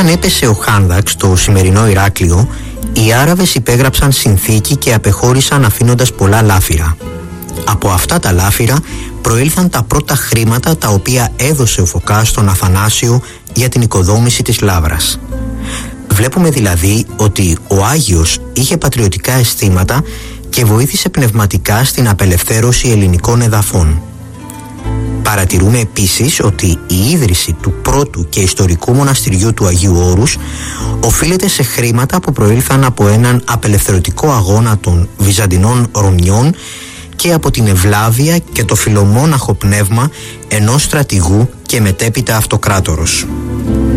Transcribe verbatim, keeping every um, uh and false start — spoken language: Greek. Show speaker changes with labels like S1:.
S1: Όταν έπεσε ο Χάνδαξ στο σημερινό Ηράκλειο, οι Άραβες υπέγραψαν συνθήκη και απεχώρησαν αφήνοντας πολλά λάφυρα. Από αυτά τα λάφυρα προήλθαν τα πρώτα χρήματα τα οποία έδωσε ο Φωκάς στον Αθανάσιο για την οικοδόμηση της Λαύρας. Βλέπουμε δηλαδή ότι ο Άγιος είχε πατριωτικά αισθήματα και βοήθησε πνευματικά στην απελευθέρωση ελληνικών εδαφών. Παρατηρούμε επίσης ότι η ίδρυση του πρώτου και ιστορικού μοναστηριού του Αγίου Όρους οφείλεται σε χρήματα που προήλθαν από έναν απελευθερωτικό αγώνα των Βυζαντινών Ρωμιών και από την ευλάβεια και το φιλομόναχο πνεύμα ενός στρατηγού και μετέπειτα αυτοκράτορος.